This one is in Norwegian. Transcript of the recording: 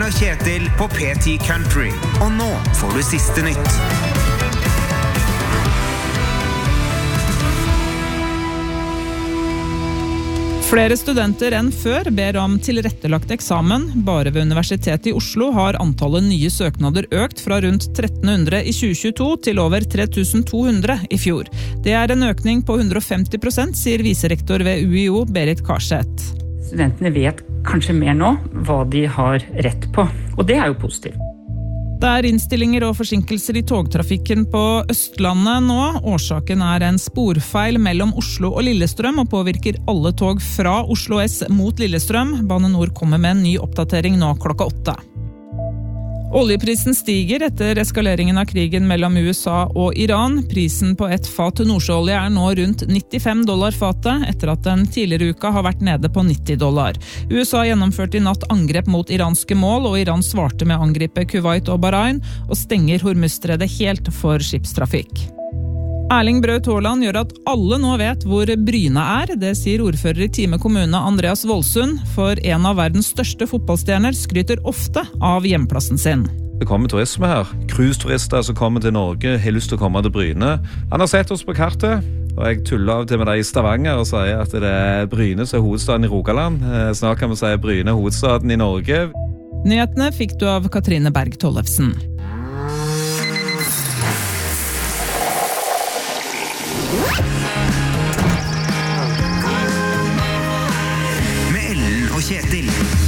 og Kjetil på P10 Country. Og nå får du siste nytt. Flere studenter enn før ber om tilrettelagt eksamen. Bare ved Universitetet i Oslo har antallet nye søknader økt fra rundt 1300 i 2022 til over 3200 i fjor. Det er en økning på 150%, sier viserektor ved UiO, Berit Karseth. Studentene vet kanskje mer nå hva de har rett på, og det er jo positivt. Det er innstillinger og forsinkelser i togtrafikken på Østlandet nå. Årsaken er en sporfeil mellom Oslo og Lillestrøm og påvirker alle tog fra Oslo S mot Lillestrøm. Bane Nor kommer med en ny oppdatering nå klokka 8. Oljeprisen stiger etter eskaleringen av krigen mellom USA og Iran. Prisen på et fat nordsjøolje er nå rundt $95 fatet, etter at den tidligere uka har vært nede på $90. USA gjennomførte i natt angrep mot iranske mål, og Iran svarte med å angripe Kuwait og Bahrain, og stenger Hormuzstredet helt for skipstrafikk. Erling Braut Haaland gjør at alle nå vet hvor Bryne er. Det sier ordfører i Time kommune Andreas Voldsund, for en av verdens største fotballstjerner skryter ofte av hjemplassen sin. Det kommer turisme her. Cruise-turister som kommer til Norge, har lyst til å komme til Bryne. Han har sett oss på kartet, og jeg tuller av til med deg i Stavanger og sier at det er Bryne som er hovedstaden i Rogaland. Snart kan vi si Bryne er hovedstaden i Norge. Nyhetene fikk du av Katrine Berg Tollefsen. Med Ellen og Kjetil.